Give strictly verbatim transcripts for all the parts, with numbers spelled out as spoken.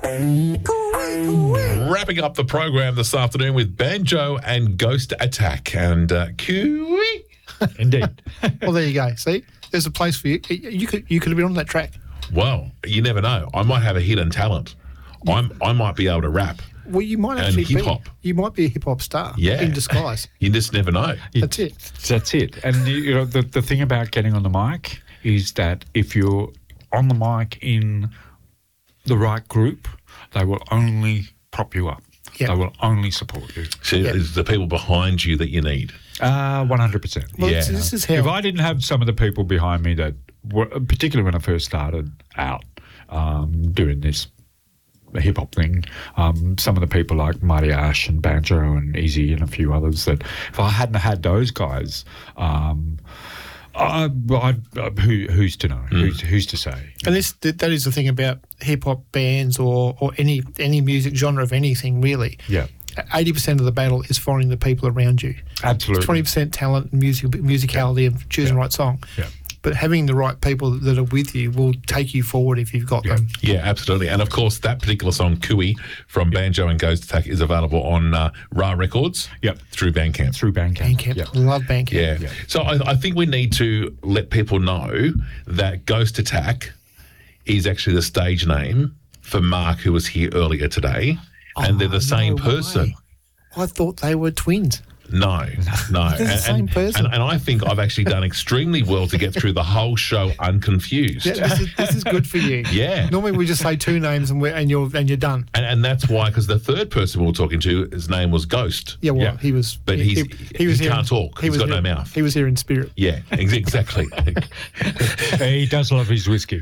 Wrapping up the program this afternoon with Banjo and Ghost Attack and uh, Cooey. Indeed. Well, there you go. See, there's a place for you. You could you could have been on that track. Well, you never know. I might have a hidden talent. I'm I might be able to rap. Well, you might And actually hip-hop. be. You might be a hip hop star. Yeah. In disguise. You just never know. That's it. That's it. And you know, the the thing about getting on the mic is that if you're on the mic in the right group, they will only prop you up. Yep. They will only support you. So Yeah. it's the people behind you that you need. Uh, one hundred percent. Well, Yeah. this, this is how. If I didn't have some of the people behind me that were, particularly when I first started out um, doing this hip hop thing, um, some of the people like Mighty Ash and Banjo and Easy and a few others, that if I hadn't had those guys, um, I, I, who, who's to know? Mm. Who's, who's to say? And this that is the thing about hip hop bands or or any any music genre of anything really. Yeah, Eighty percent of the battle is finding the people around you. absolutely. Twenty percent talent and music musicality of choosing the right song. Yeah. But having the right people that are with you will take you forward if you've got Yeah. them. Yeah, absolutely. And of course, that particular song, Cooey, from Banjo and Ghost Attack, is available on uh, Ra Records Yep. through Bandcamp. Through Bandcamp. Bandcamp. Yeah. Love Bandcamp. Yeah. Yeah. So I, I think we need to let people know that Ghost Attack is actually the stage name for Mark, who was here earlier today. And they're the same No person. way. I thought they were twins. No, no. They're the and, same and- person. And, and I think I've actually done extremely well to get through the whole show unconfused. Yeah, this is, this is good for you. Yeah. Normally we just say two names and we're and you're and you're done. And, and that's why, because the third person we were talking to, his name was Ghost. Yeah, well, Yeah. he was. But he, he's- he, was he here can't in- talk. He He's was got no here- mouth. He was here in spirit. Yeah, ex- exactly. He does love his whiskey.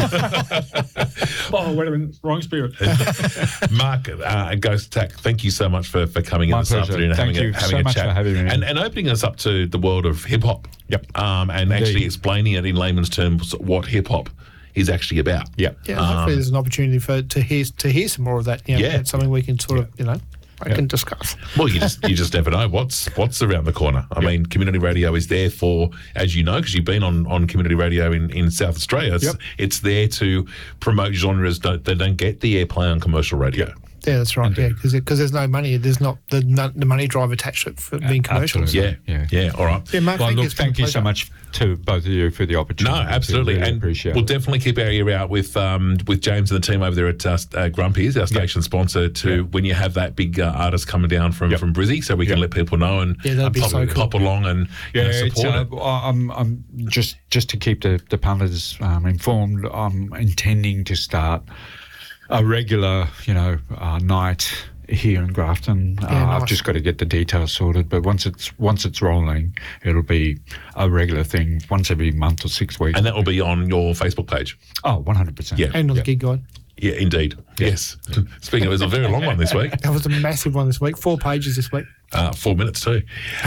Oh, wait a minute. Wrong spirit. Mark, uh, Ghost Attack, thank you so much for, for coming My in this pleasure. afternoon and Thank having, you a, having so a much chat. for having me. And, and opening us up to the world of hip hop. Yep. Um, and Indeed. actually explaining it in layman's terms what hip hop is actually about. Yep. Yeah, hopefully there's an opportunity for to hear to hear some more of that. You know, Yeah. that's something we can sort of you know I Yeah. can discuss. Well, you just you just never know what's what's around the corner. I mean, community radio is there for, as you know, because you've been on, on community radio in, in South Australia. It's, Yep. it's there to promote genres that, that don't get the airplay on commercial radio. Yeah, that's right. Yeah, because because there's no money. There's not the no- the money drive attached to it for being commercial. Absolutely. Yeah, Yeah. yeah, all right. Yeah, Mark, Well, thank you. look, It's been a thank you so pleasure. much to both of you for the No, opportunity. absolutely, Really and appreciate we'll it. definitely keep our ear out with um, with James and the team over there at uh, uh, Grumpy's, our station sponsor, to Yeah. when you have that big uh, artist coming down from Yep. from Brizzy, so we can Yep. let people know and, Yeah, that'd and be pop, so cool. pop along and you Yeah, know, it's, support uh, it. I'm, I'm just just to keep the the punters um, informed. I'm intending to start a regular, you know, uh, night here in Grafton. Uh, Yeah, I've nice. just got to get the details sorted, but once it's once it's rolling, it'll be a regular thing once every month or six weeks. And that will be on your Facebook page. Oh, one hundred percent. Yeah. And on Yeah. the gig guide. Yeah, indeed. Yes. Speaking of, it was a very long one this week. That was a massive one this week. Four pages this week. Uh, four minutes too.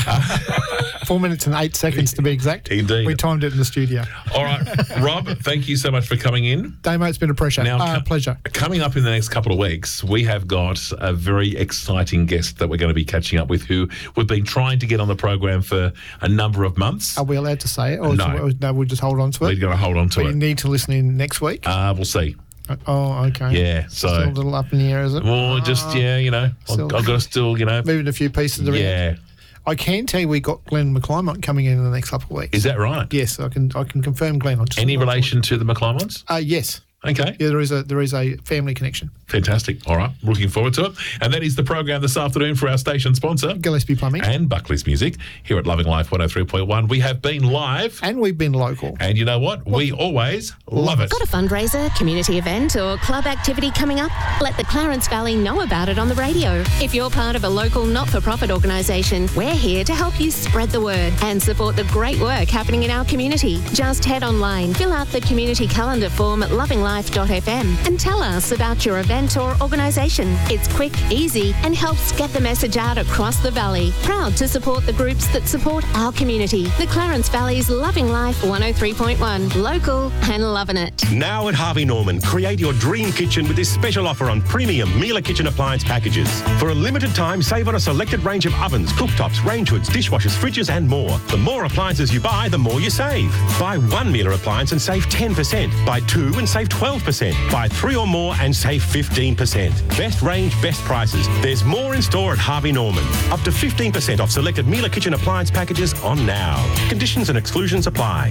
Four minutes and eight seconds to be exact. Indeed. We timed it in the studio. All right, Rob, thank you so much for coming in. Damo, it's been a pleasure. Now, uh, co- pleasure. Coming up in the next couple of weeks, we have got a very exciting guest that we're going to be catching up with, who we've been trying to get on the program for a number of months. Are we allowed to say it? Or No. is- no, we'll just hold on to We're it. going to hold on to But you it. need to listen in next week. Uh, we'll see. Oh, okay. Yeah, Still a so little up in the air, is it? well, just yeah, you know, I've, Still- I've got to still, you know, Moving a few pieces around. yeah. I can tell you we got Glenn McClymont coming in in the next couple of weeks. Is that right? Yes, I can. I can confirm Glenn. I just Any relation to the McClymons? Uh, yes. Okay. Yeah, there is a there is a family connection. Fantastic. All right. Looking forward to it. And that is the program this afternoon for our station sponsor Gillespie Plumbing, and Buckley's Music here at Loving Life one oh three point one. We have been live. and we've been local. And you know what? We always love it. Got a fundraiser, community event, or club activity coming up? Let the Clarence Valley know about it on the radio. If you're part of a local not-for-profit organisation, we're here to help you spread the word and support the great work happening in our community. Just head online, fill out the community calendar form at loving life dot f m and tell us about your event or organisation. It's quick, easy, and helps get the message out across the valley. Proud to support the groups that support our community. The Clarence Valley's Loving Life one oh three point one. Local and loving it. Now at Harvey Norman, create your dream kitchen with this special offer on premium Miele kitchen appliance packages. For a limited time, save on a selected range of ovens, cooktops, range hoods, dishwashers, fridges and more. The more appliances you buy, the more you save. Buy one Miele appliance and save ten percent. Buy two and save twelve percent. Buy three or more and save fifteen percent. Best range, best prices. There's more in store at Harvey Norman. Up to fifteen percent off selected Miele kitchen appliance packages on now. Conditions and exclusions apply.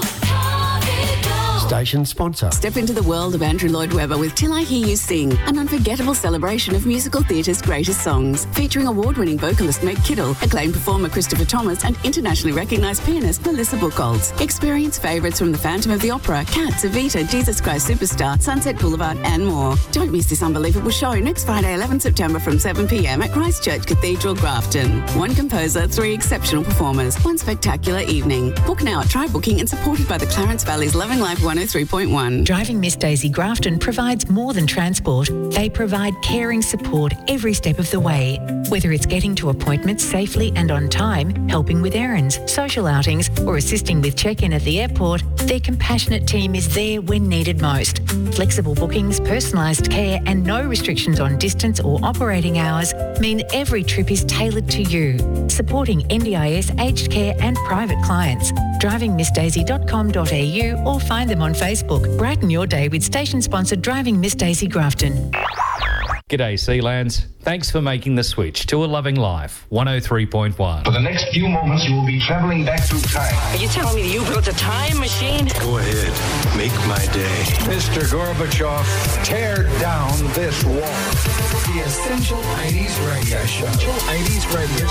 Station sponsor. Step into the world of Andrew Lloyd Webber with Till I Hear You Sing, an unforgettable celebration of musical theatre's greatest songs, featuring award-winning vocalist Meg Kittle, acclaimed performer Christopher Thomas, and internationally recognised pianist Melissa Buchholz. Experience favourites from The Phantom of the Opera, Cats, Evita, Jesus Christ Superstar, Sunset Boulevard, and more. Don't miss this unbelievable show next Friday, eleventh September from seven p m at Christchurch Cathedral, Grafton. One composer, three exceptional performers, one spectacular evening. Book now at Try Booking and supported by the Clarence Valley's Loving Life one oh three point one. Driving Miss Daisy Grafton provides more than transport. They provide caring support every step of the way. Whether it's getting to appointments safely and on time, helping with errands, social outings, or assisting with check-in at the airport, their compassionate team is there when needed most. Flexible bookings, personalised care, and no restrictions on distance or operating hours mean every trip is tailored to you. Supporting N D I S, aged care and private clients. driving miss daisy dot com dot a u or find them on Facebook. Brighten your day with station-sponsored Driving Miss Daisy Grafton. G'day, Sealands. Thanks for making the switch to A Loving Life, one oh three point one. For the next few moments, you will be travelling back through time. Are you telling me that you built a time machine? Go ahead. Make my day. Mister Gorbachev, tear down this wall. The Essential eighties Radio Show. Essential eighties Radio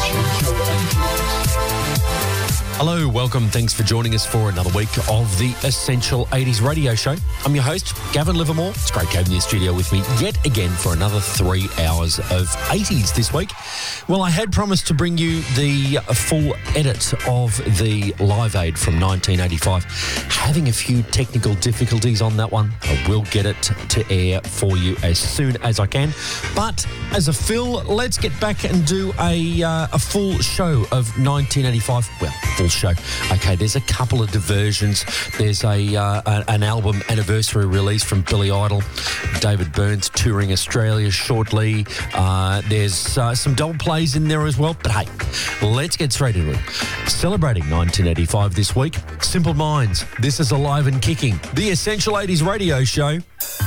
Show. Hello, welcome. Thanks for joining us for another week of the Essential eighties Radio Show. I'm your host, Gavin Livermore. It's great having you in the studio with me yet again for another three hours of eighties this week. Well, I had promised to bring you the full edit of the Live Aid from nineteen eighty-five. Having a few technical difficulties on that one. I will get it to air for you as soon as I can. But as a fill, let's get back and do a, uh, a full show of nineteen eighty-five. Well, full show. Okay, there's a couple of diversions. There's a uh, an album anniversary release from Billy Idol. David Burns touring Australia shortly. Uh, there's uh, some double plays in there as well. But hey, let's get straight into it. Celebrating nineteen eighty-five this week, Simple Minds. This is Alive and Kicking, the Essential eighties Radio Show.